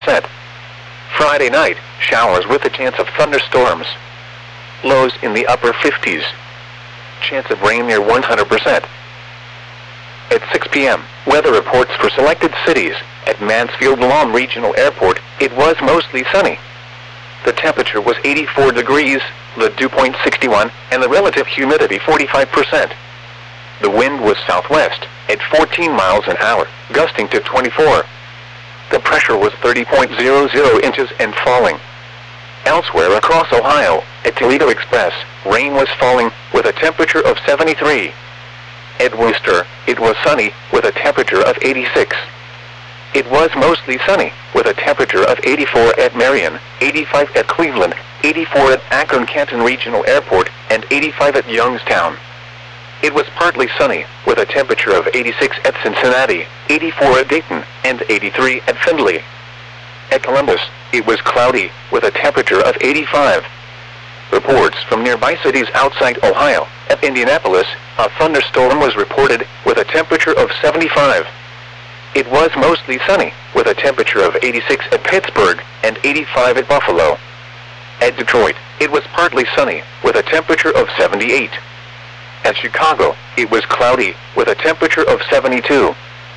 Set. Friday night, showers with a chance of thunderstorms. Lows in the upper 50s. Chance of rain near 100%. At 6 p.m., weather reports for selected cities. At Mansfield Lawn Regional Airport, it was mostly sunny. The temperature was 84 degrees, the dew point 61, and the relative humidity 45%. The wind was southwest, at 14 miles an hour, gusting to 24. The pressure was 30.00 inches and falling. Elsewhere across Ohio, at Toledo Express, rain was falling, with a temperature of 73. At Worcester, it was sunny, with a temperature of 86. It was mostly sunny, with a temperature of 84 at Marion, 85 at Cleveland, 84 at Akron-Canton Regional Airport, and 85 at Youngstown. It was partly sunny, with a temperature of 86 at Cincinnati, 84 at Dayton, and 83 at Findlay. At Columbus, it was cloudy, with a temperature of 85. Reports from nearby cities outside Ohio. At Indianapolis, a thunderstorm was reported, with a temperature of 75. It was mostly sunny, with a temperature of 86 at Pittsburgh, and 85 at Buffalo. At Detroit, it was partly sunny, with a temperature of 78. At Chicago, it was cloudy, with a temperature of 72.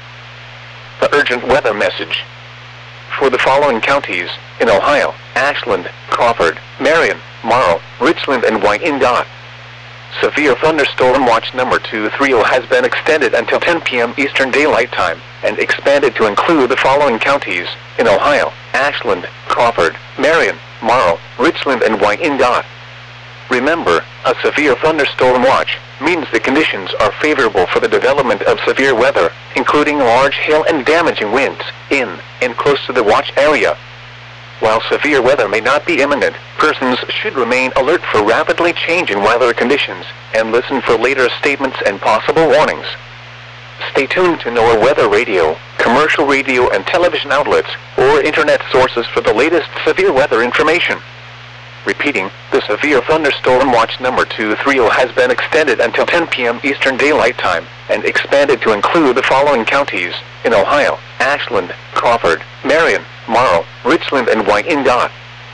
The urgent weather message. For the following counties, in Ohio: Ashland, Crawford, Marion, Morrow, Richland, and Wyandotte. Severe thunderstorm watch number 230 has been extended until 10 p.m. Eastern Daylight Time, and expanded to include the following counties, in Ohio: Ashland, Crawford, Marion, Morrow, Richland, and Wyandotte. Remember, a severe thunderstorm watch means the conditions are favorable for the development of severe weather, including large hail and damaging winds, in and close to the watch area. While severe weather may not be imminent, persons should remain alert for rapidly changing weather conditions, and listen for later statements and possible warnings. Stay tuned to NOAA Weather Radio, commercial radio and television outlets, or internet sources for the latest severe weather information. Repeating, the severe thunderstorm watch number 230 has been extended until 10 p.m. Eastern Daylight Time, and expanded to include the following counties, in Ohio: Ashland, Crawford, Marion, Morrow, Richland, and Wyandotte.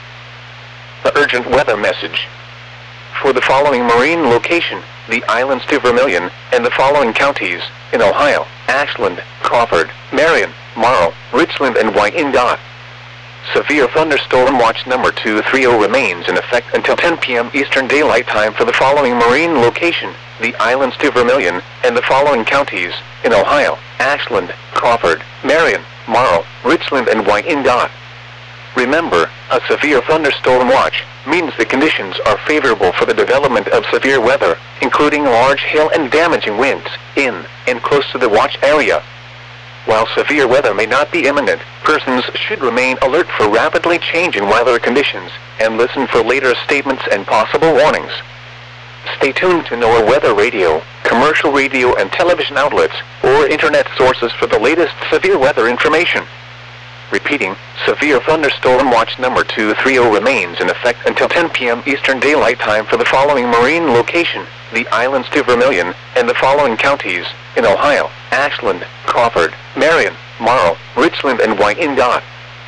The urgent weather message. For the following marine location, the islands to Vermilion, and the following counties, in Ohio: Ashland, Crawford, Marion, Morrow, Richland, and Wyandotte. Severe thunderstorm watch number 230 remains in effect until 10 p.m. Eastern Daylight Time for the following marine location, the islands to Vermilion, and the following counties, in Ohio: Ashland, Crawford, Marion, Morrow, Richland, and Wyandotte. Remember, a severe thunderstorm watch means the conditions are favorable for the development of severe weather, including large hail and damaging winds, in and close to the watch area. While severe weather may not be imminent, persons should remain alert for rapidly changing weather conditions, and listen for later statements and possible warnings. Stay tuned to NOAA Weather Radio, commercial radio and television outlets, or internet sources for the latest severe weather information. Repeating, severe thunderstorm watch number 230 remains in effect until 10 p.m. Eastern Daylight Time for the following marine location, the islands to Vermilion, and the following counties, in Ohio: Ashland, Crawford, Marion, Morrow, Richland, and Wyandotte.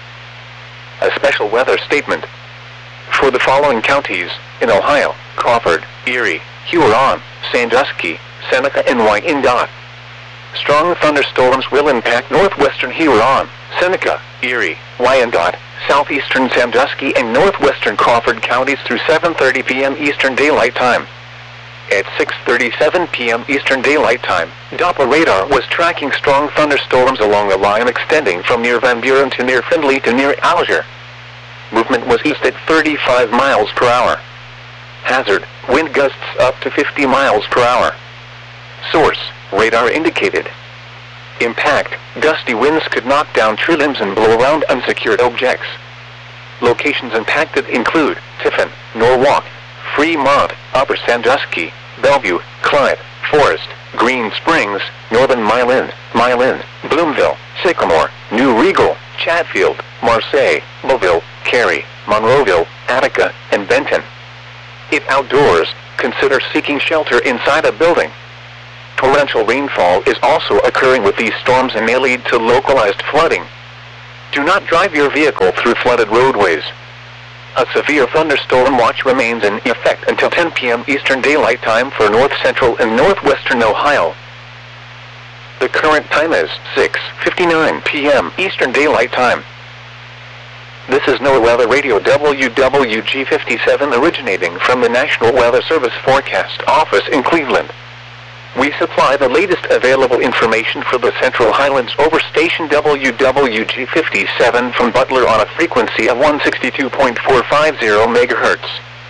A special weather statement. For the following counties, in Ohio: Crawford, Erie, Huron, Sandusky, Seneca, and Wyandotte. Strong thunderstorms will impact northwestern Huron, Seneca, Erie, Wyandotte, southeastern Sandusky, and northwestern Crawford counties through 7:30 p.m. Eastern Daylight Time. At 6:37 p.m. Eastern Daylight Time, Doppler radar was tracking strong thunderstorms along a line extending from near Van Buren to near Findlay to near Alger. Movement was east at 35 miles per hour. Hazard, wind gusts up to 50 miles per hour. Source, radar indicated. Impact, gusty winds could knock down tree limbs and blow around unsecured objects. Locations impacted include Tiffin, Norwalk, Fremont, Upper Sandusky, Bellevue, Clyde, Forest, Green Springs, Northern Milan, Bloomville, Sycamore, New Regal, Chatfield, Marseille, Beauville, Cary, Monroeville, Attica, and Benton. If outdoors, consider seeking shelter inside a building. Torrential rainfall is also occurring with these storms and may lead to localized flooding. Do not drive your vehicle through flooded roadways. A severe thunderstorm watch remains in effect until 10 p.m. Eastern Daylight Time for north central and northwestern Ohio. The current time is 6:59 p.m. Eastern Daylight Time. This is NOAA Weather Radio WWG57 originating from the National Weather Service Forecast Office in Cleveland. We supply the latest available information for the Central Highlands over station WWG57 from Butler on a frequency of 162.450 MHz.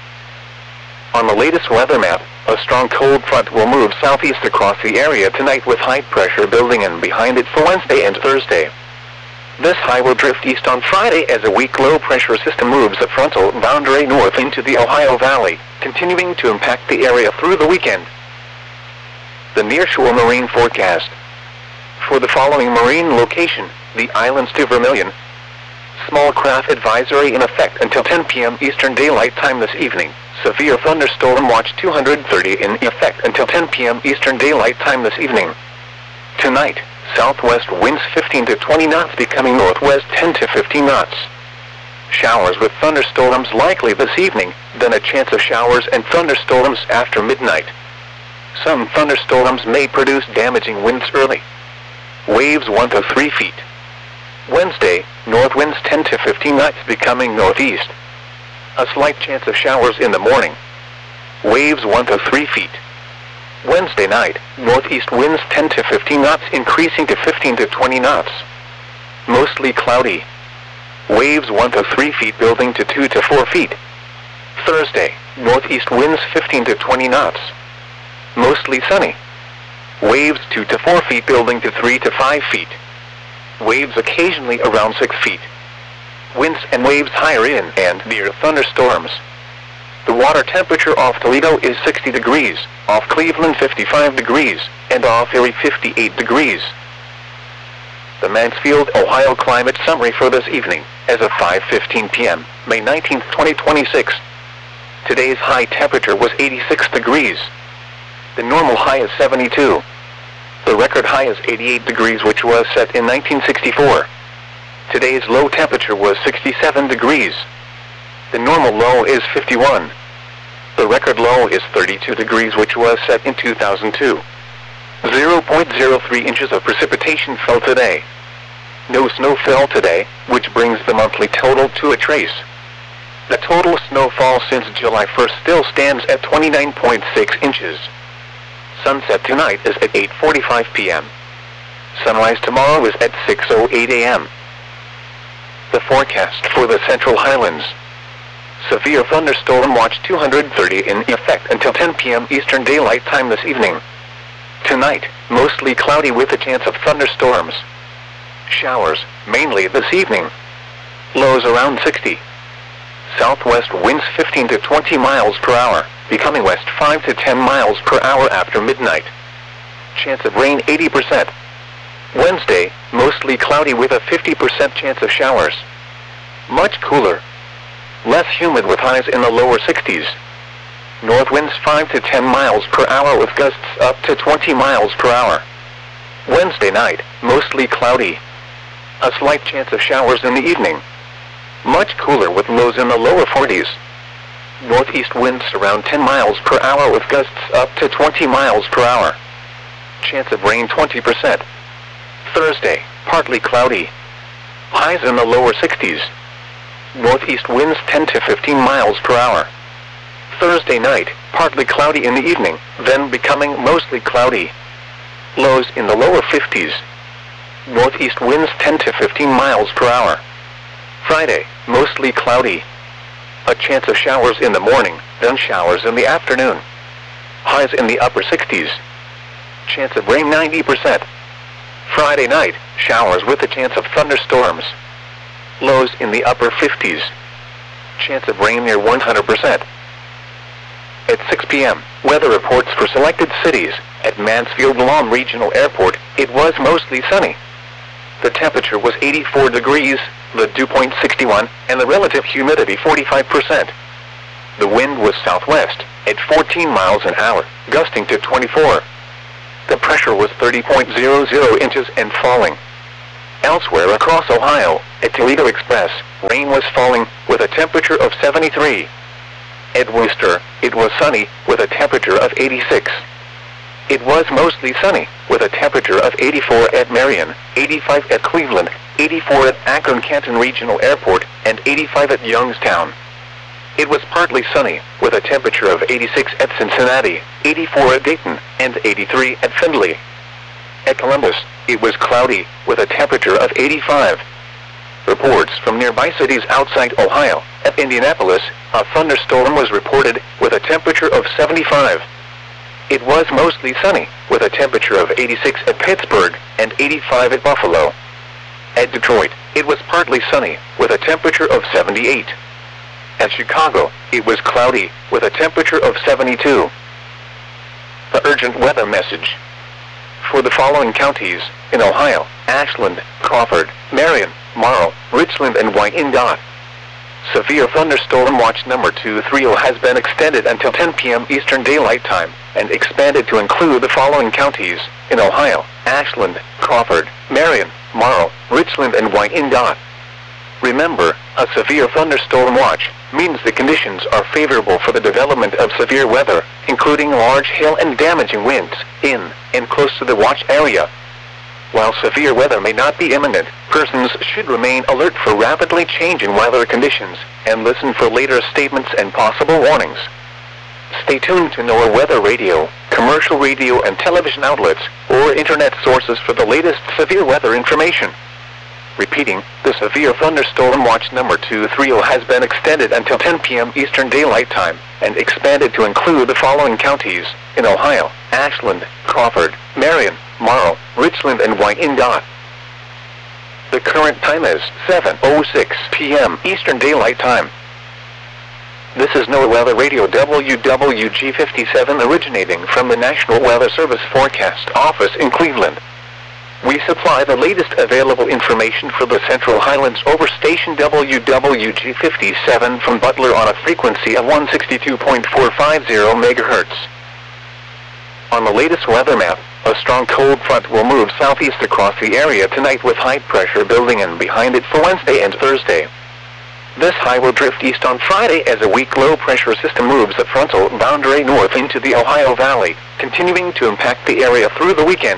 On the latest weather map, a strong cold front will move southeast across the area tonight with high pressure building in behind it for Wednesday and Thursday. This high will drift east on Friday as a weak low pressure system moves a frontal boundary north into the Ohio Valley, continuing to impact the area through the weekend. The nearshore marine forecast. For the following marine location, the islands to Vermilion. Small craft advisory in effect until 10 p.m. Eastern Daylight Time this evening. Severe thunderstorm watch 230 in effect until 10 p.m. Eastern Daylight Time this evening. Tonight, southwest winds 15 to 20 knots becoming northwest 10 to 15 knots. Showers with thunderstorms likely this evening, then a chance of showers and thunderstorms after midnight. Some thunderstorms may produce damaging winds early. Waves 1 to 3 feet. Wednesday, north winds 10 to 15 knots becoming northeast. A slight chance of showers in the morning. Waves 1 to 3 feet. Wednesday night, northeast winds 10 to 15 knots increasing to 15 to 20 knots. Mostly cloudy. Waves 1 to 3 feet building to 2 to 4 feet. Thursday, northeast winds 15 to 20 knots. Mostly sunny. Waves 2 to 4 feet building to 3 to 5 feet. Waves occasionally around 6 feet. Winds and waves higher in and near thunderstorms. The water temperature off Toledo is 60 degrees, off Cleveland 55 degrees, and off Erie 58 degrees. The Mansfield, Ohio climate summary for this evening, as of 5:15 p.m., May 19, 2026. Today's high temperature was 86 degrees. The normal high is 72. The record high is 88 degrees, which was set in 1964. Today's low temperature was 67 degrees. The normal low is 51. The record low is 32 degrees, which was set in 2002. 0.03 inches of precipitation fell today. No snow fell today, which brings the monthly total to a trace. The total snowfall since July 1st still stands at 29.6 inches. Sunset tonight is at 8:45 p.m. Sunrise tomorrow is at 6:08 a.m. The forecast for the Central Highlands. Severe thunderstorm watch 230 in effect until 10 p.m. Eastern Daylight Time this evening. Tonight, mostly cloudy with a chance of thunderstorms. Showers, mainly this evening. Lows around 60. Southwest winds 15 to 20 miles per hour, becoming west 5 to 10 miles per hour after midnight. Chance of rain 80%. Wednesday, mostly cloudy with a 50% chance of showers. Much cooler. Less humid with highs in the lower 60s. North winds 5 to 10 miles per hour with gusts up to 20 miles per hour. Wednesday night, mostly cloudy. A slight chance of showers in the evening. Much cooler with lows in the lower 40s. Northeast winds around 10 miles per hour with gusts up to 20 miles per hour. Chance of rain 20%. Thursday, partly cloudy. Highs in the lower 60s. Northeast winds 10 to 15 miles per hour. Thursday night, partly cloudy in the evening, then becoming mostly cloudy. Lows in the lower 50s. Northeast winds 10 to 15 miles per hour. Friday, mostly cloudy. A chance of showers in the morning, then showers in the afternoon. Highs in the upper 60s. Chance of rain 90%. Friday night, showers with a chance of thunderstorms. Lows in the upper 50s. Chance of rain near 100%. At 6 p.m., weather reports for selected cities. At Mansfield Lawn Regional Airport, it was mostly sunny. The temperature was 84 degrees, the dew point 61, and the relative humidity 45%. The wind was southwest, at 14 miles an hour, gusting to 24. The pressure was 30.00 inches and falling. Elsewhere across Ohio, at Toledo Express, rain was falling, with a temperature of 73. At Wooster, it was sunny, with a temperature of 86. It was mostly sunny, with a temperature of 84 at Marion, 85 at Cleveland, 84 at Akron-Canton Regional Airport, and 85 at Youngstown. It was partly sunny, with a temperature of 86 at Cincinnati, 84 at Dayton, and 83 at Findlay. At Columbus, it was cloudy, with a temperature of 85. Reports from nearby cities outside Ohio. At Indianapolis, a thunderstorm was reported, with a temperature of 75. It was mostly sunny, with a temperature of 86 at Pittsburgh, and 85 at Buffalo. At Detroit, it was partly sunny, with a temperature of 78. At Chicago, it was cloudy, with a temperature of 72. The urgent weather message. For the following counties, in Ohio: Ashland, Crawford, Marion, Morrow, Richland, and Wyandotte. Severe thunderstorm watch number 230 has been extended until 10 p.m. Eastern Daylight Time, and expanded to include the following counties, in Ohio: Ashland, Crawford, Marion, Morrow, Richland, and Wyandotte. Remember, a severe thunderstorm watch means the conditions are favorable for the development of severe weather, including large hail and damaging winds, in and close to the watch area. While severe weather may not be imminent, persons should remain alert for rapidly changing weather conditions, and listen for later statements and possible warnings. Stay tuned to NOAA Weather Radio, commercial radio and television outlets, or internet sources for the latest severe weather information. Repeating, the severe thunderstorm watch number 230 has been extended until 10 p.m. Eastern Daylight Time, and expanded to include the following counties, in Ohio: Ashland, Crawford, Marion, Morrow, Richland, and Wyandotte. The current time is 7:06 p.m. Eastern Daylight Time. This is NOAA Weather Radio WWG57 originating from the National Weather Service Forecast Office in Cleveland. We supply the latest available information for the Central Highlands over station WWG57 from Butler on a frequency of 162.450 MHz. On the latest weather map, a strong cold front will move southeast across the area tonight, with high pressure building in behind it for Wednesday and Thursday. This high will drift east on Friday as a weak low-pressure system moves the frontal boundary north into the Ohio Valley, continuing to impact the area through the weekend.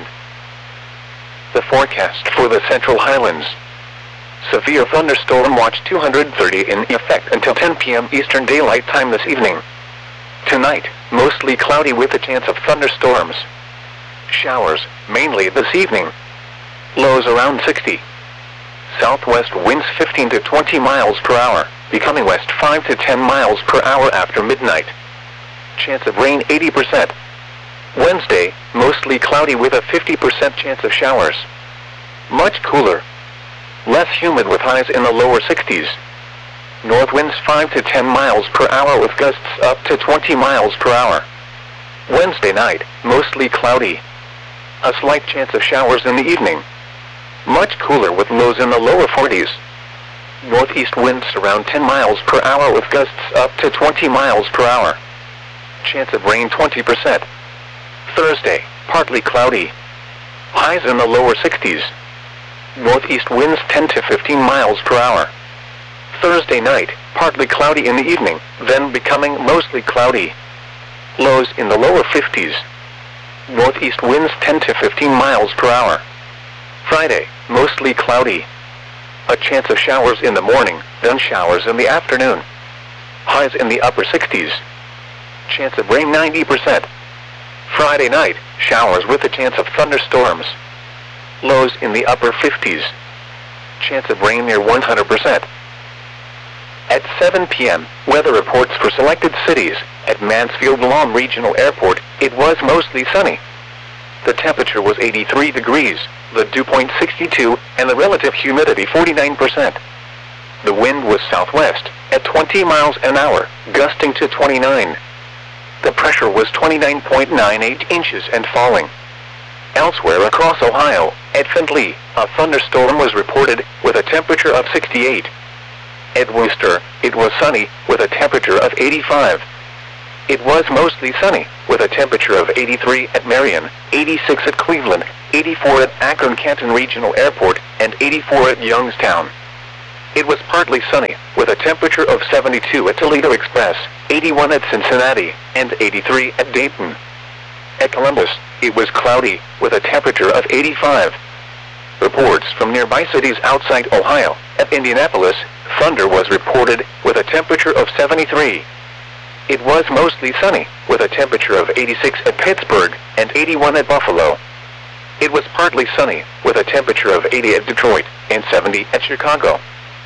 The forecast for the Central Highlands. Severe thunderstorm watch 230 in effect until 10 p.m. Eastern Daylight Time this evening. Tonight, mostly cloudy with a chance of thunderstorms. Showers, mainly this evening. Lows around 60. Southwest winds 15 to 20 miles per hour, becoming west 5 to 10 miles per hour after midnight. Chance of rain 80%. Wednesday, mostly cloudy with a 50% chance of showers. Much cooler. Less humid with highs in the lower 60s. North winds 5 to 10 miles per hour with gusts up to 20 miles per hour. Wednesday night, mostly cloudy. A slight chance of showers in the evening. Much cooler with lows in the lower 40s. Northeast winds around 10 miles per hour with gusts up to 20 miles per hour. Chance of rain 20%. Thursday, partly cloudy. Highs in the lower 60s. Northeast winds 10 to 15 miles per hour. Thursday night, partly cloudy in the evening, then becoming mostly cloudy. Lows in the lower 50s. Northeast winds 10 to 15 miles per hour. Friday, mostly cloudy. A chance of showers in the morning, then showers in the afternoon. Highs in the upper 60s. Chance of rain 90%. Friday night, showers with a chance of thunderstorms. Lows in the upper 50s. Chance of rain near 100%. At 7 p.m., weather reports for selected cities. At Mansfield-Lom Regional Airport, it was mostly sunny. The temperature was 83 degrees, the dew point 62, and the relative humidity 49%. The wind was southwest, at 20 miles an hour, gusting to 29. The pressure was 29.98 inches and falling. Elsewhere across Ohio, at Findlay, a thunderstorm was reported, with a temperature of 68. At Wooster, it was sunny, with a temperature of 85. It was mostly sunny, with a temperature of 83 at Marion, 86 at Cleveland, 84 at Akron-Canton Regional Airport, and 84 at Youngstown. It was partly sunny, with a temperature of 72 at Toledo Express, 81 at Cincinnati, and 83 at Dayton. At Columbus, it was cloudy, with a temperature of 85. Reports from nearby cities outside Ohio. At Indianapolis, thunder was reported, with a temperature of 73. It was mostly sunny, with a temperature of 86 at Pittsburgh, and 81 at Buffalo. It was partly sunny, with a temperature of 80 at Detroit, and 70 at Chicago.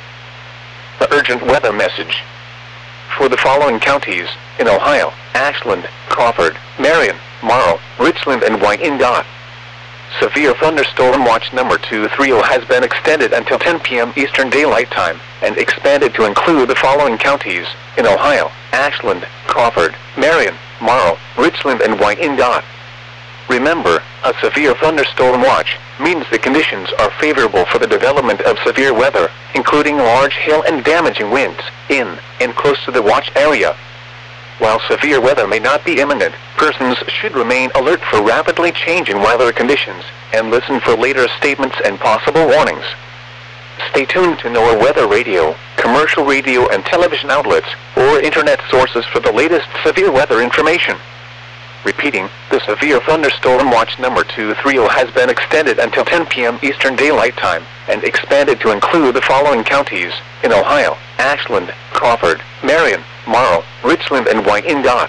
The urgent weather message. For the following counties, in Ohio: Ashland, Crawford, Marion, Morrow, Richland, and Wyandotte. Severe thunderstorm watch number 230 has been extended until 10 p.m. Eastern Daylight Time, and expanded to include the following counties, in Ohio: Ashland, Crawford, Marion, Morrow, Richland, and Wyandotte. Remember, a severe thunderstorm watch means the conditions are favorable for the development of severe weather, including large hail and damaging winds, in and close to the watch area. While severe weather may not be imminent, persons should remain alert for rapidly changing weather conditions, and listen for later statements and possible warnings. Stay tuned to NOAA Weather Radio, commercial radio and television outlets, or internet sources for the latest severe weather information. Repeating, the severe thunderstorm watch number 230 has been extended until 10 p.m. Eastern Daylight Time, and expanded to include the following counties, in Ohio: Ashland, Crawford, Marion, Morrow, Richland, and Wyandotte.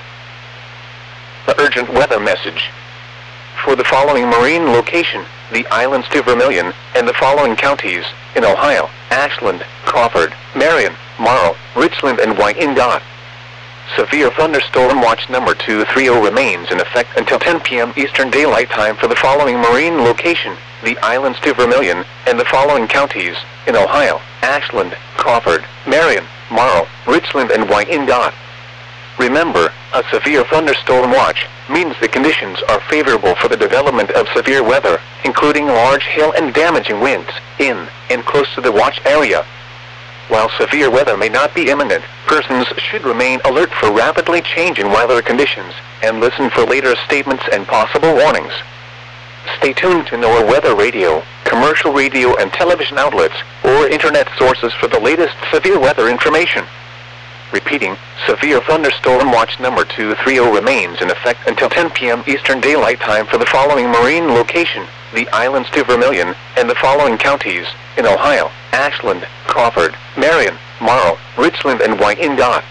The urgent weather message. For the following marine location, the islands to Vermilion, and the following counties, in Ohio: Ashland, Crawford, Marion, Morrow, Richland, and Wyandotte. Severe thunderstorm watch number 230 remains in effect until 10 p.m. Eastern Daylight Time for the following marine location, the islands to Vermilion, and the following counties, in Ohio: Ashland, Crawford, Marion, Morrow, Richland, and Wyandotte. Remember, a severe thunderstorm watch means the conditions are favorable for the development of severe weather, including large hail and damaging winds, in and close to the watch area. While severe weather may not be imminent, persons should remain alert for rapidly changing weather conditions, and listen for later statements and possible warnings. Stay tuned to NOAA Weather Radio, commercial radio and television outlets, or internet sources for the latest severe weather information. Repeating, severe thunderstorm watch number 230 remains in effect until 10 p.m. Eastern Daylight Time for the following marine location, the islands to Vermilion, and the following counties, in Ohio: Ashland, Crawford, Marion, Morrow, Richland, and Wyandotte.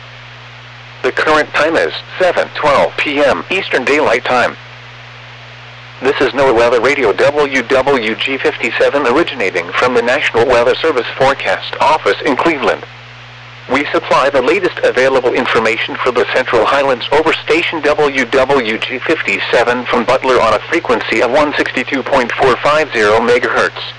The current time is 7:12 p.m. Eastern Daylight Time. This is NOAA Weather Radio WWG57 originating from the National Weather Service Forecast Office in Cleveland. We supply the latest available information for the Central Highlands over station WWG57 from Butler on a frequency of 162.450 MHz.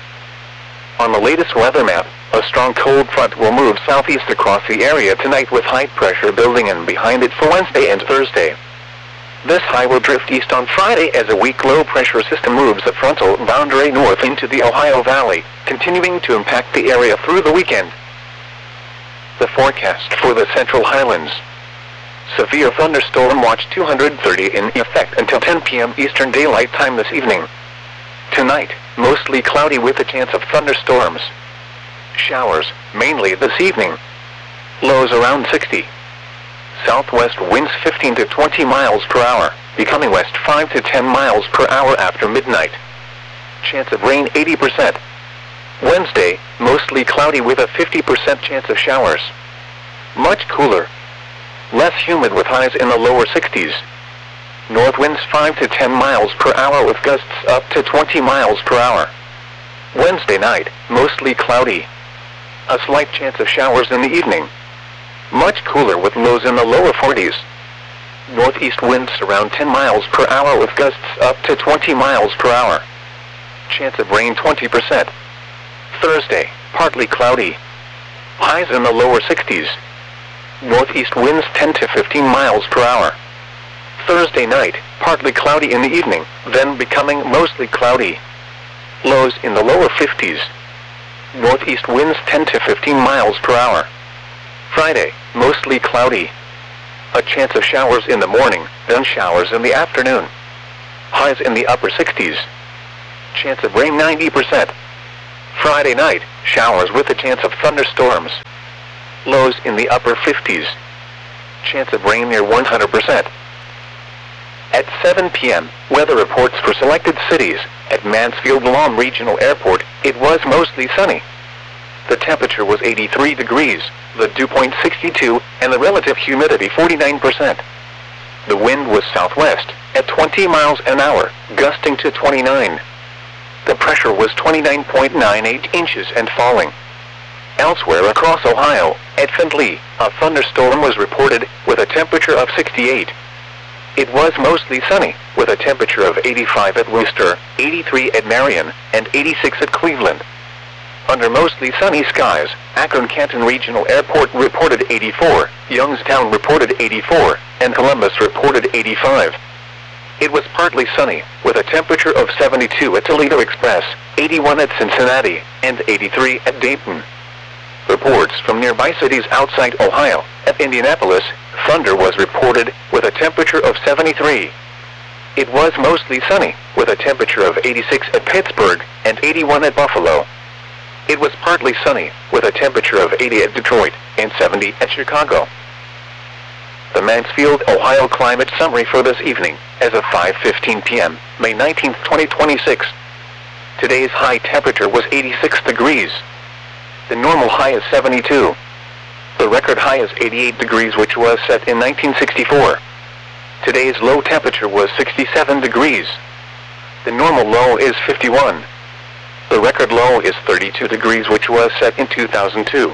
On the latest weather map, a strong cold front will move southeast across the area tonight with high pressure building in behind it for Wednesday and Thursday. This high will drift east on Friday as a weak low-pressure system moves the frontal boundary north into the Ohio Valley, continuing to impact the area through the weekend. The forecast for the Central Highlands. Severe thunderstorm watch 230 in effect until 10 p.m. Eastern Daylight Time this evening. Tonight, mostly cloudy with a chance of thunderstorms. Showers, mainly this evening. Lows around 60. Southwest winds 15 to 20 miles per hour, becoming west 5 to 10 miles per hour after midnight. Chance of rain 80%. Wednesday, mostly cloudy with a 50% chance of showers. Much cooler. Less humid with highs in the lower 60s. North winds 5 to 10 miles per hour with gusts up to 20 miles per hour. Wednesday night, mostly cloudy. A slight chance of showers in the evening. Much cooler with lows in the lower 40s. Northeast winds around 10 miles per hour with gusts up to 20 miles per hour. Chance of rain 20%. Thursday, partly cloudy. Highs in the lower 60s. Northeast winds 10 to 15 miles per hour. Thursday night, partly cloudy in the evening, then becoming mostly cloudy. Lows in the lower 50s. Northeast winds 10 to 15 miles per hour. Friday, mostly cloudy. A chance of showers in the morning, then showers in the afternoon. Highs in the upper 60s. Chance of rain 90%. Friday night, showers with a chance of thunderstorms. Lows in the upper 50s. Chance of rain near 100%. At 7 p.m., weather reports for selected cities. At Mansfield Lahm Regional Airport, it was mostly sunny. The temperature was 83 degrees, the dew point 62, and the relative humidity 49%. The wind was southwest, at 20 miles an hour, gusting to 29. The pressure was 29.98 inches and falling. Elsewhere across Ohio, at Findlay, a thunderstorm was reported, with a temperature of 68. It was mostly sunny, with a temperature of 85 at Worcester, 83 at Marion, and 86 at Cleveland. Under mostly sunny skies, Akron-Canton Regional Airport reported 84, Youngstown reported 84, and Columbus reported 85. It was partly sunny, with a temperature of 72 at Toledo Express, 81 at Cincinnati, and 83 at Dayton. Reports from nearby cities outside Ohio. At Indianapolis, thunder was reported, with a temperature of 73. It was mostly sunny, with a temperature of 86 at Pittsburgh, and 81 at Buffalo. It was partly sunny, with a temperature of 80 at Detroit, and 70 at Chicago. The Mansfield, Ohio climate summary for this evening, as of 5:15 p.m., May 19, 2026. Today's high temperature was 86 degrees. The normal high is 72. The record high is 88 degrees, which was set in 1964. Today's low temperature was 67 degrees. The normal low is 51. The record low is 32 degrees, which was set in 2002.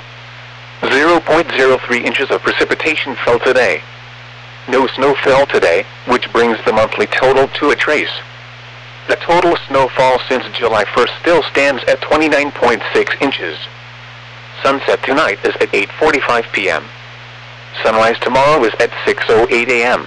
0.03 inches of precipitation fell today. No snow fell today, which brings the monthly total to a trace. The total snowfall since July 1st still stands at 29.6 inches. Sunset tonight is at 8:45 p.m. Sunrise tomorrow is at 6:08 a.m.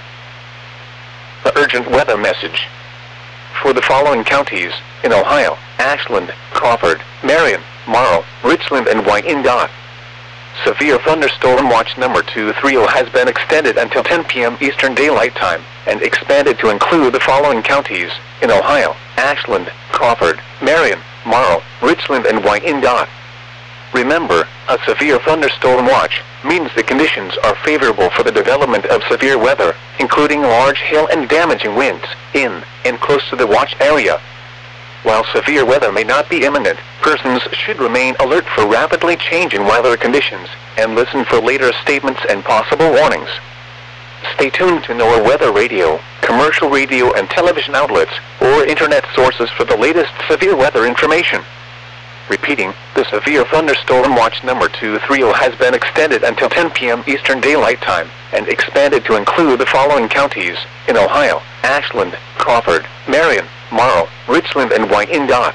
The urgent weather message. For the following counties, in Ohio, Ashland, Crawford, Marion, Morrow, Richland, and Wyandotte. Severe thunderstorm watch number 230 has been extended until 10 p.m. Eastern Daylight Time, and expanded to include the following counties, in Ohio, Ashland, Crawford, Marion, Morrow, Richland, and Wyandotte. Remember, a severe thunderstorm watch means the conditions are favorable for the development of severe weather, including large hail and damaging winds, in and close to the watch area. While severe weather may not be imminent, persons should remain alert for rapidly changing weather conditions, and listen for later statements and possible warnings. Stay tuned to NOAA Weather Radio, commercial radio and television outlets, or internet sources for the latest severe weather information. Repeating, the severe thunderstorm watch number 230 has been extended until 10 p.m. Eastern Daylight Time, and expanded to include the following counties, in Ohio, Ashland, Crawford, Marion, Morrow, Richland, and Wyandotte.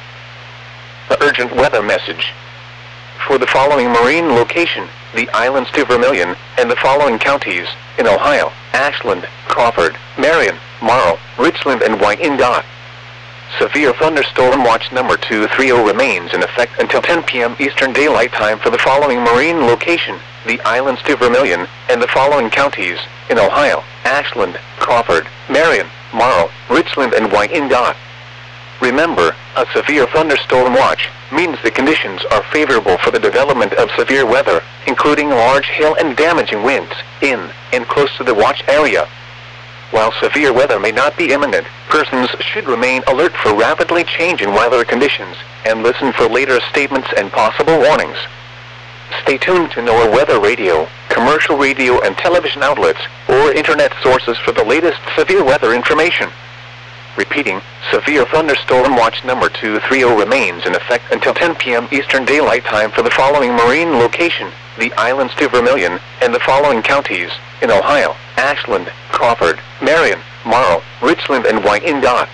The urgent weather message. For the following marine location, the islands to Vermilion, and the following counties, in Ohio, Ashland, Crawford, Marion, Morrow, Richland, and Wyandotte. Severe thunderstorm watch number 230 remains in effect until 10 p.m. Eastern Daylight Time for the following marine location, the islands to Vermilion, and the following counties, in Ohio, Ashland, Crawford, Marion, Morrow, Richland, and Wyandotte. Remember, a severe thunderstorm watch means the conditions are favorable for the development of severe weather, including large hail and damaging winds, in and close to the watch area. While severe weather may not be imminent, persons should remain alert for rapidly changing weather conditions, and listen for later statements and possible warnings. Stay tuned to NOAA Weather Radio, commercial radio and television outlets, or internet sources for the latest severe weather information. Repeating, severe thunderstorm watch number 230 remains in effect until 10 p.m. Eastern Daylight Time for the following marine location, the islands to Vermilion, and the following counties, in Ohio, Ashland, Crawford, Marion, Morrow, Richland, and Wyandotte.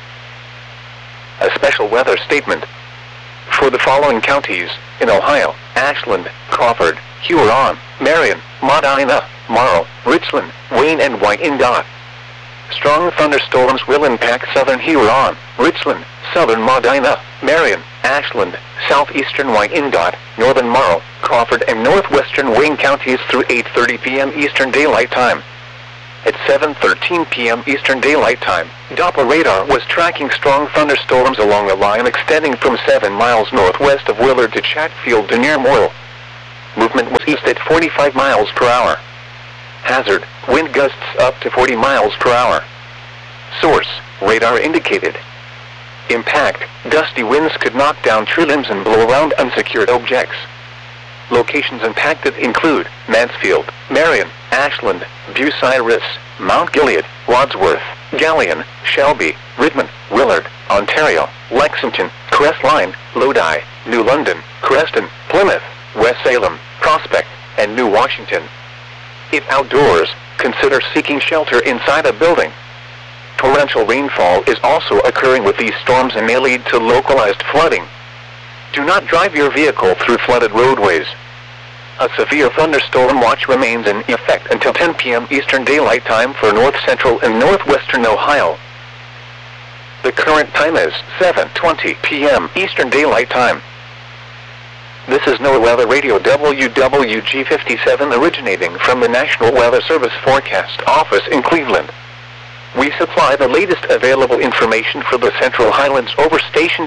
A special weather statement. For the following counties, in Ohio, Ashland, Crawford, Huron, Marion, Medina, Morrow, Richland, Wayne, and Wyandotte. Strong thunderstorms will impact southern Huron, Richland, southern Medina, Marion, Ashland, southeastern Wyandotte, northern Morrow, Crawford, and northwestern Wayne counties through 8:30 p.m. Eastern Daylight Time. At 7:13 p.m. Eastern Daylight Time, Doppler radar was tracking strong thunderstorms along a line extending from 7 miles northwest of Willard to Chatfield to near Morrill. Movement was east at 45 miles per hour. Hazard, wind gusts up to 40 miles per hour. Source, radar indicated. Impact, gusty winds could knock down tree limbs and blow around unsecured objects. Locations impacted include Mansfield, Marion, Ashland, Bucyrus, Mount Gilead, Wadsworth, Galion, Shelby, Redmond, Willard, Ontario, Lexington, Crestline, Lodi, New London, Creston, Plymouth, West Salem, Prospect, and New Washington. If outdoors, consider seeking shelter inside a building. Torrential rainfall is also occurring with these storms and may lead to localized flooding. Do not drive your vehicle through flooded roadways. A severe thunderstorm watch remains in effect until 10 p.m. Eastern Daylight Time for north-central and northwestern Ohio. The current time is 7:20 p.m. Eastern Daylight Time. This is NOAA Weather Radio WWG57 originating from the National Weather Service Forecast Office in Cleveland. We supply the latest available information for the Central Highlands over station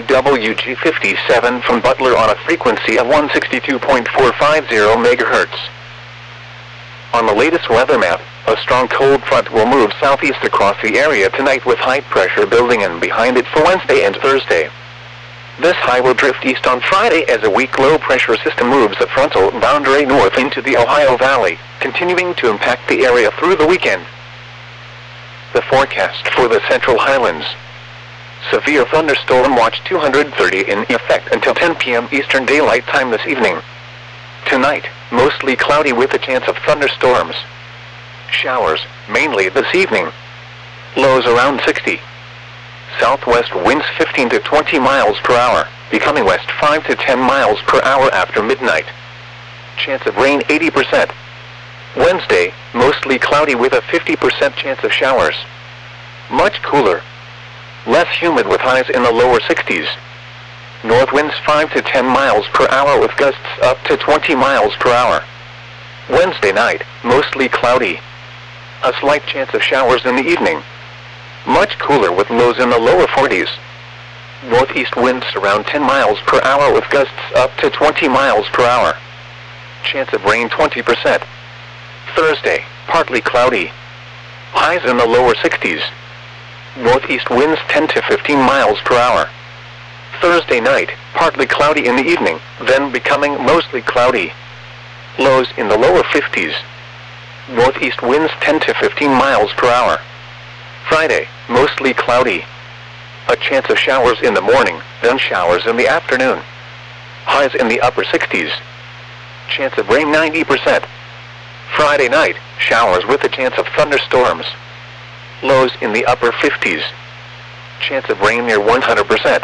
WWG57 from Butler on a frequency of 162.450 MHz. On the latest weather map, a strong cold front will move southeast across the area tonight with high pressure building in behind it for Wednesday and Thursday. This high will drift east on Friday as a weak low-pressure system moves the frontal boundary north into the Ohio Valley, continuing to impact the area through the weekend. The forecast for the Central Highlands. Severe thunderstorm watch 230 in effect until 10 p.m. Eastern Daylight Time this evening. Tonight, mostly cloudy with a chance of thunderstorms. Showers, mainly this evening. Lows around 60. Southwest winds 15 to 20 miles per hour, becoming west 5 to 10 miles per hour after midnight. Chance of rain 80%. Wednesday, mostly cloudy with a 50% chance of showers. Much cooler. Less humid with highs in the lower 60s. North winds 5 to 10 miles per hour with gusts up to 20 miles per hour. Wednesday night, mostly cloudy. A slight chance of showers in the evening. Much cooler with lows in the lower 40s. Northeast winds around 10 miles per hour with gusts up to 20 miles per hour. Chance of rain 20%. Thursday, partly cloudy. Highs in the lower 60s. Northeast winds 10 to 15 miles per hour. Thursday night, partly cloudy in the evening, then becoming mostly cloudy. Lows in the lower 50s. Northeast winds 10 to 15 miles per hour. Friday, mostly cloudy. A chance of showers in the morning, then showers in the afternoon. Highs in the upper 60s. Chance of rain 90%. Friday night, showers with a chance of thunderstorms. Lows in the upper 50s. Chance of rain near 100%.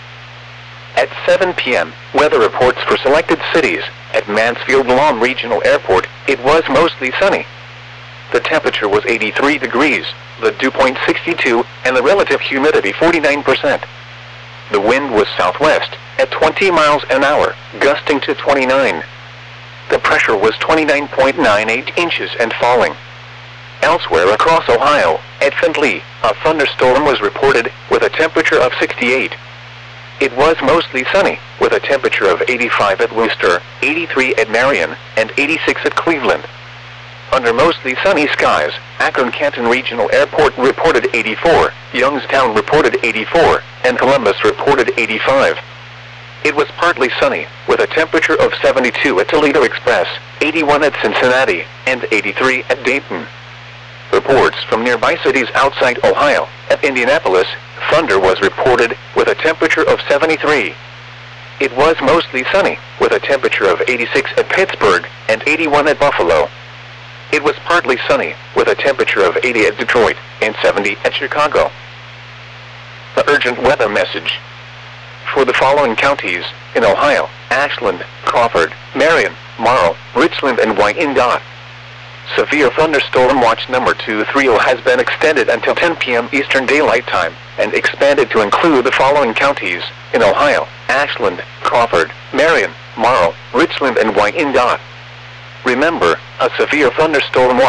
At 7 p.m., weather reports for selected cities. At Mansfield-Lom Regional Airport, it was mostly sunny. The temperature was 83 degrees, the dew point 62, and the relative humidity 49%. The wind was southwest, at 20 miles an hour, gusting to 29. The pressure was 29.98 inches and falling. Elsewhere across Ohio, at Findlay, a thunderstorm was reported, with a temperature of 68. It was mostly sunny, with a temperature of 85 at Worcester, 83 at Marion, and 86 at Cleveland. Under mostly sunny skies, Akron-Canton Regional Airport reported 84, Youngstown reported 84, and Columbus reported 85. It was partly sunny, with a temperature of 72 at Toledo Express, 81 at Cincinnati, and 83 at Dayton. Reports from nearby cities outside Ohio. At Indianapolis, thunder was reported, with a temperature of 73. It was mostly sunny, with a temperature of 86 at Pittsburgh, and 81 at Buffalo. It was partly sunny, with a temperature of 80 at Detroit, and 70 at Chicago. The urgent weather message. For the following counties, in Ohio: Ashland, Crawford, Marion, Morrill, Richland, and Wyandotte. Severe thunderstorm watch number 230 has been extended until 10 p.m. Eastern Daylight Time, and expanded to include the following counties, in Ohio: Ashland, Crawford, Marion, Morrill, Richland, and Wyandotte. Remember, a severe thunderstorm watch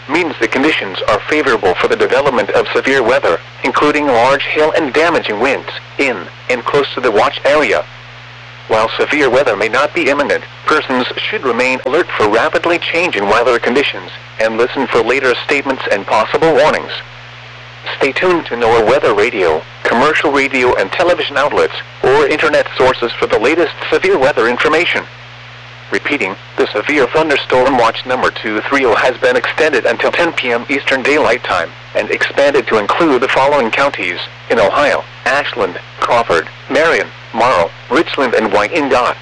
means the conditions are favorable for the development of severe weather, including large hail and damaging winds, in and close to the watch area. While severe weather may not be imminent, persons should remain alert for rapidly changing weather conditions, and listen for later statements and possible warnings. Stay tuned to NOAA Weather Radio, commercial radio and television outlets, or internet sources for the latest severe weather information. Repeating, the severe thunderstorm watch number 230 has been extended until 10 p.m. Eastern Daylight Time, and expanded to include the following counties in Ohio: Ashland, Crawford, Marion, Morrow, Richland, and Wyandotte.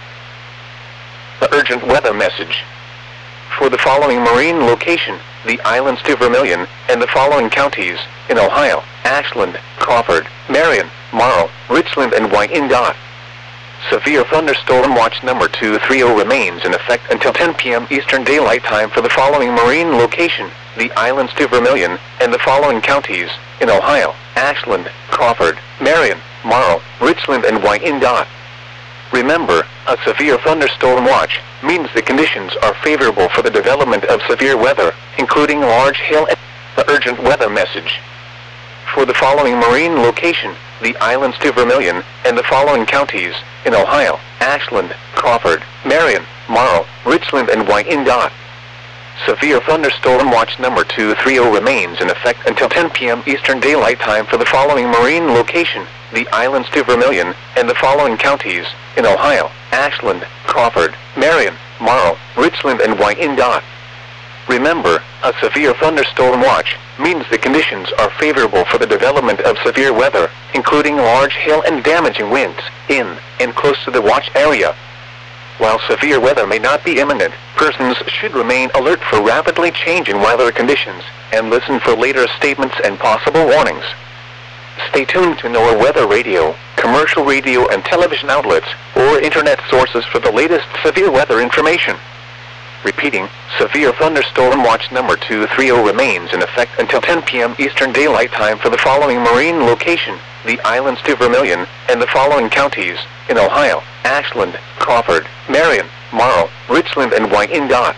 The urgent weather message. For the following marine location, the islands to Vermilion, and the following counties in Ohio: Ashland, Crawford, Marion, Morrow, Richland, and Wyandotte. Severe thunderstorm watch number 230 remains in effect until 10 p.m. Eastern Daylight Time for the following marine location, the islands to Vermilion, and the following counties in Ohio: Ashland, Crawford, Marion, Morrow, Richland, and Wyandotte. Remember, a severe thunderstorm watch means the conditions are favorable for the development of severe weather, including large hail and the urgent weather message. For the following marine location, the islands to Vermilion, and the following counties in Ohio: Ashland, Crawford, Marion, Morrow, Richland, and Wyandotte. Severe thunderstorm watch number 230 remains in effect until 10 p.m. Eastern Daylight Time for the following marine location, the islands to Vermilion, and the following counties in Ohio: Ashland, Crawford, Marion, Morrow, Richland, and Wyandotte. Remember, a severe thunderstorm watch means the conditions are favorable for the development of severe weather, including large hail and damaging winds, in and close to the watch area. While severe weather may not be imminent, persons should remain alert for rapidly changing weather conditions, and listen for later statements and possible warnings. Stay tuned to NOAA Weather Radio, commercial radio and television outlets, or internet sources for the latest severe weather information. Repeating, severe thunderstorm watch number 230 remains in effect until 10 p.m. Eastern Daylight Time for the following marine location, the islands to Vermilion, and the following counties in Ohio: Ashland, Crawford, Marion, Morrow, Richland, and Wyandotte.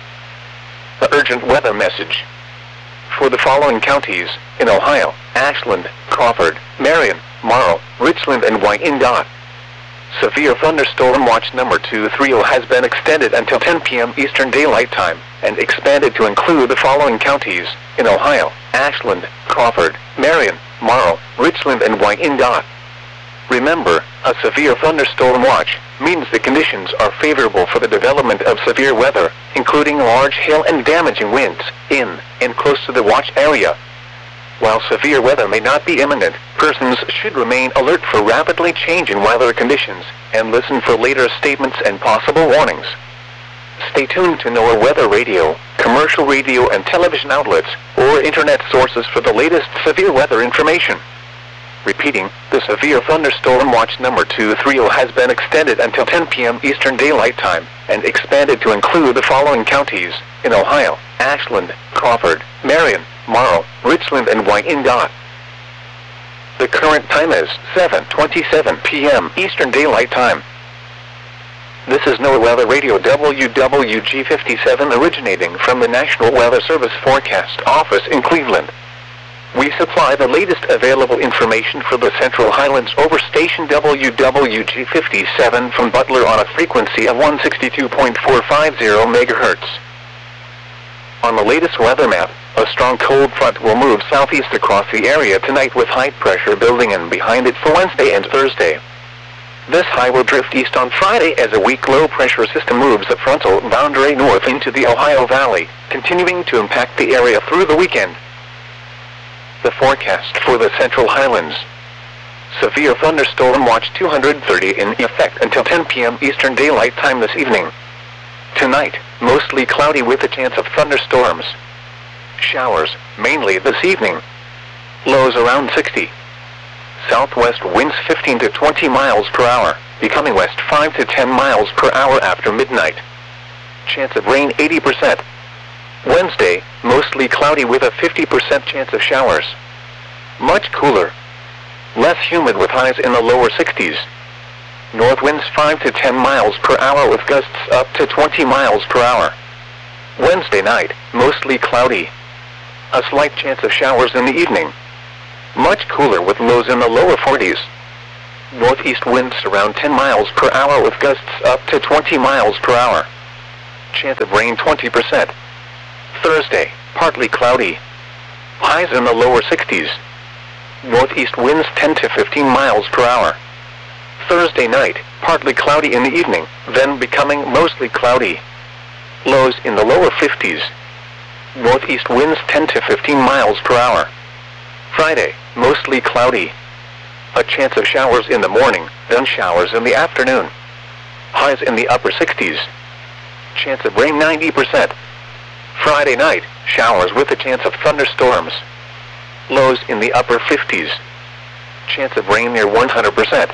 The urgent weather message. For the following counties in Ohio: Ashland, Crawford, Marion, Morrow, Richland, and Wyandotte. Severe thunderstorm watch number 230 has been extended until 10 p.m. Eastern Daylight Time, and expanded to include the following counties in Ohio: Ashland, Crawford, Marion, Morrow, Richland, and Wyandotte. Remember, a severe thunderstorm watch means the conditions are favorable for the development of severe weather, including large hail and damaging winds, in and close to the watch area. While severe weather may not be imminent, persons should remain alert for rapidly changing weather conditions, and listen for later statements and possible warnings. Stay tuned to NOAA Weather Radio, commercial radio and television outlets, or internet sources for the latest severe weather information. Repeating, the severe thunderstorm watch number 230 has been extended until 10 p.m. Eastern Daylight Time, and expanded to include the following counties in Ohio: Ashland, Crawford, Marion, Morrow, Richland, and Wyandotte. The current time is 7:27 p.m. Eastern Daylight Time. This is NOAA Weather Radio WWG57 originating from the National Weather Service Forecast Office in Cleveland. We supply the latest available information for the Central Highlands over station WWG57 from Butler on a frequency of 162.450 MHz. On the latest weather map, a strong cold front will move southeast across the area tonight with high pressure building in behind it for Wednesday and Thursday. This high will drift east on Friday as a weak low pressure system moves the frontal boundary north into the Ohio Valley, continuing to impact the area through the weekend. The forecast for the Central Highlands. Severe thunderstorm watch 230 in effect until 10 p.m. Eastern Daylight Time this evening. Tonight, mostly cloudy with a chance of thunderstorms. Showers, mainly this evening. Lows around 60. Southwest winds 15 to 20 miles per hour, becoming west 5 to 10 miles per hour after midnight. Chance of rain 80%. Wednesday, mostly cloudy with a 50% chance of showers. Much cooler. Less humid with highs in the lower 60s. North winds 5 to 10 miles per hour with gusts up to 20 miles per hour. Wednesday night, mostly cloudy. A slight chance of showers in the evening. Much cooler with lows in the lower 40s. Northeast winds around 10 miles per hour with gusts up to 20 miles per hour. Chance of rain 20%. Thursday, partly cloudy. Highs in the lower 60s. Northeast winds 10 to 15 miles per hour. Thursday night, partly cloudy in the evening, then becoming mostly cloudy. Lows in the lower 50s. Northeast winds 10 to 15 miles per hour. Friday, mostly cloudy. A chance of showers in the morning, then showers in the afternoon. Highs in the upper 60s. Chance of rain 90%. Friday night, showers with a chance of thunderstorms. Lows in the upper 50s. Chance of rain near 100%.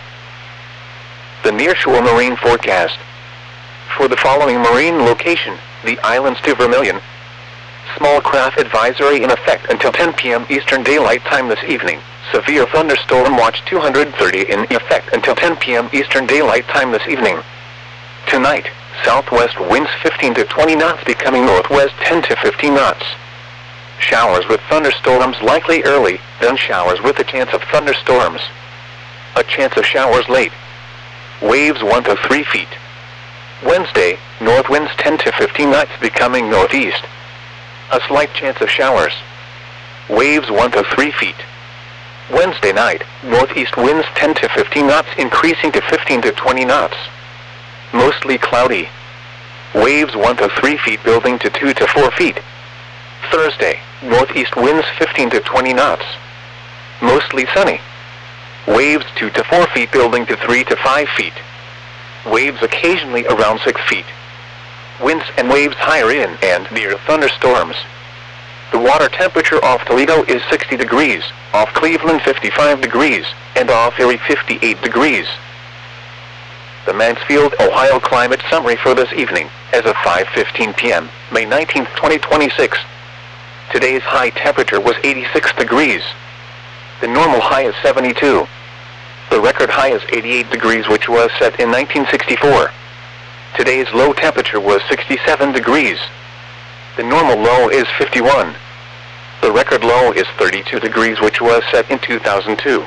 The nearshore marine forecast. For the following marine location, the islands to Vermilion. Small craft advisory in effect until 10 p.m. Eastern Daylight Time this evening. Severe thunderstorm watch 230 in effect until 10 p.m. Eastern Daylight Time this evening. Tonight, southwest winds 15 to 20 knots becoming northwest 10 to 15 knots. Showers with thunderstorms likely early, then showers with a chance of thunderstorms. A chance of showers late. Waves 1 to 3 feet. Wednesday, north winds 10 to 15 knots becoming northeast. A slight chance of showers. Waves 1 to 3 feet. Wednesday night, northeast winds 10 to 15 knots increasing to 15 to 20 knots. Mostly cloudy. Waves 1 to 3 feet building to 2 to 4 feet. Thursday, northeast winds 15 to 20 knots. Mostly sunny. Waves 2 to 4 feet building to 3 to 5 feet. Waves occasionally around 6 feet. Winds and waves higher in and near thunderstorms. The water temperature off Toledo is 60 degrees, off Cleveland 55 degrees, and off Erie 58 degrees. The Mansfield, Ohio climate summary for this evening, as of 5:15 p.m., May 19, 2026. Today's high temperature was 86 degrees. The normal high is 72. The record high is 88 degrees, which was set in 1964. Today's low temperature was 67 degrees. The normal low is 51. The record low is 32 degrees, which was set in 2002.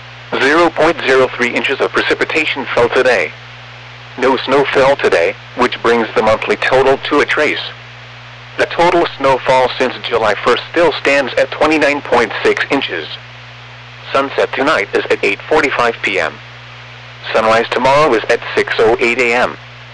0.03 inches of precipitation fell today. No snow fell today, which brings the monthly total to a trace. The total snowfall since July 1st still stands at 29.6 inches. Sunset tonight is at 8:45 p.m. Sunrise tomorrow is at 6:08 a.m.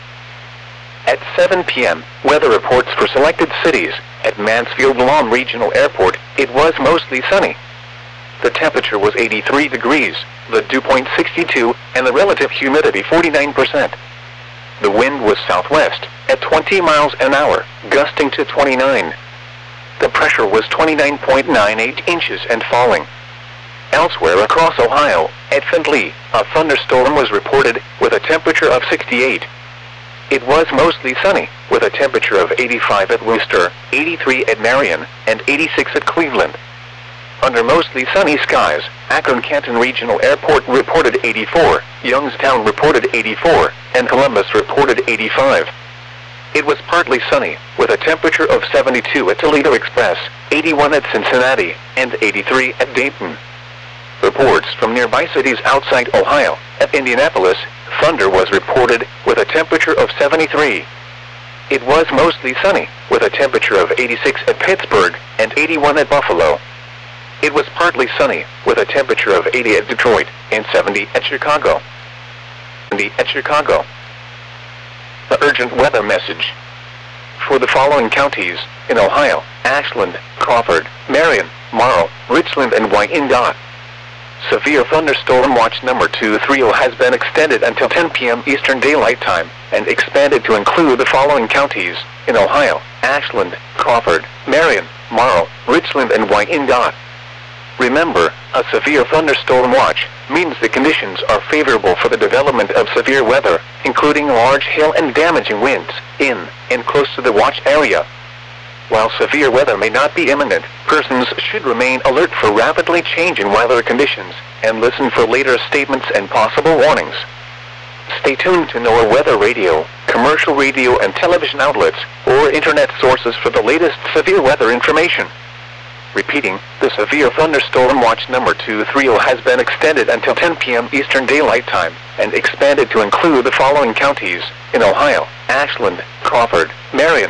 At 7 p.m., weather reports for selected cities. At Mansfield-Lom Regional Airport, it was mostly sunny. The temperature was 83 degrees, the dew point 62, and the relative humidity 49%. The wind was southwest, at 20 miles an hour, gusting to 29. The pressure was 29.98 inches and falling. Elsewhere across Ohio, at Findlay, a thunderstorm was reported, with a temperature of 68. It was mostly sunny, with a temperature of 85 at Worcester, 83 at Marion, and 86 at Cleveland. Under mostly sunny skies, Akron-Canton Regional Airport reported 84, Youngstown reported 84, and Columbus reported 85. It was partly sunny, with a temperature of 72 at Toledo Express, 81 at Cincinnati, and 83 at Dayton. Reports from nearby cities outside Ohio. At Indianapolis, thunder was reported, with a temperature of 73. It was mostly sunny, with a temperature of 86 at Pittsburgh, and 81 at Buffalo. It was partly sunny, with a temperature of 80 at Detroit, and 70 at Chicago. 70 at Chicago. The urgent weather message. For the following counties, in Ohio: Ashland, Crawford, Marion, Morrow, Richland, and Wyandotte. Severe thunderstorm watch number 230 has been extended until 10 p.m. Eastern Daylight Time, and expanded to include the following counties, in Ohio: Ashland, Crawford, Marion, Morrow, Richland, and Wyandotte. Remember, a severe thunderstorm watch means the conditions are favorable for the development of severe weather, including large hail and damaging winds, in and close to the watch area. While severe weather may not be imminent, persons should remain alert for rapidly changing weather conditions, and listen for later statements and possible warnings. Stay tuned to NOAA Weather Radio, commercial radio and television outlets, or internet sources for the latest severe weather information. Repeating, the severe thunderstorm watch number 230 has been extended until 10 p.m. Eastern Daylight Time, and expanded to include the following counties in Ohio: Ashland, Crawford, Marion,